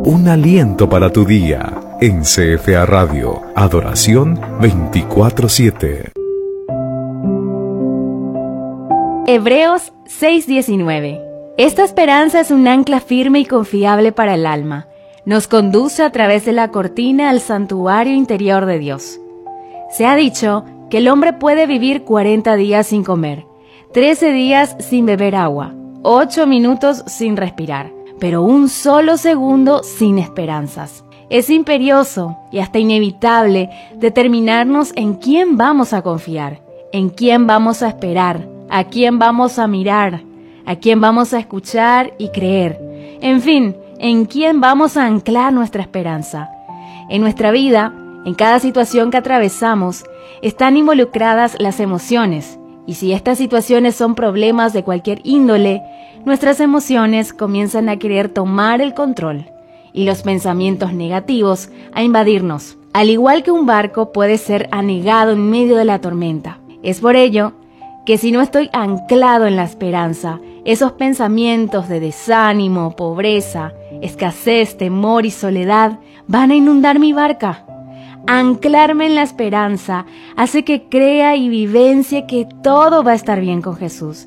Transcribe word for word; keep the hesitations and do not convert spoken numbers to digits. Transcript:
un aliento para tu día. En C F A Radio, Adoración veinticuatro siete. Hebreos seis diecinueve. Esta esperanza es un ancla firme y confiable para el alma. Nos conduce a través de la cortina al santuario interior de Dios. Se ha dicho que el hombre puede vivir cuarenta días sin comer, trece días sin beber agua, ocho minutos sin respirar, pero un solo segundo sin esperanzas. Es imperioso y hasta inevitable determinarnos en quién vamos a confiar, en quién vamos a esperar, a quién vamos a mirar, a quién vamos a escuchar y creer. En fin, en quién vamos a anclar nuestra esperanza. En nuestra vida, en cada situación que atravesamos, están involucradas las emociones, y si estas situaciones son problemas de cualquier índole, nuestras emociones comienzan a querer tomar el control, y los pensamientos negativos a invadirnos, al igual que un barco puede ser anegado en medio de la tormenta. Es por ello que si no estoy anclado en la esperanza, esos pensamientos de desánimo, pobreza, escasez, temor y soledad van a inundar mi barca. Anclarme en la esperanza hace que crea y vivencie que todo va a estar bien con Jesús.